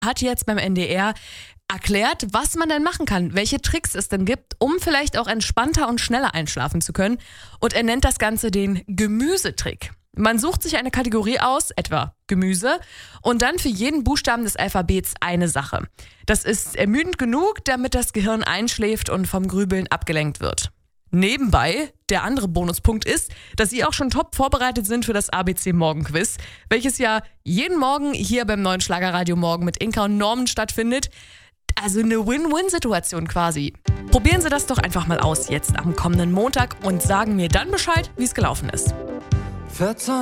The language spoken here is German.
hat jetzt beim NDR erklärt, was man denn machen kann, welche Tricks es denn gibt, um vielleicht auch entspannter und schneller einschlafen zu können. Und er nennt das Ganze den Gemüsetrick. Man sucht sich eine Kategorie aus, etwa Gemüse, und dann für jeden Buchstaben des Alphabets eine Sache. Das ist ermüdend genug, damit das Gehirn einschläft und vom Grübeln abgelenkt wird. Nebenbei, der andere Bonuspunkt ist, dass Sie auch schon top vorbereitet sind für das ABC Morgenquiz, welches ja jeden Morgen hier beim neuen Schlagerradio Morgen mit Inka und Norman stattfindet. Also eine Win-Win-Situation quasi. Probieren Sie das doch einfach mal aus jetzt am kommenden Montag und sagen mir dann Bescheid, wie es gelaufen ist.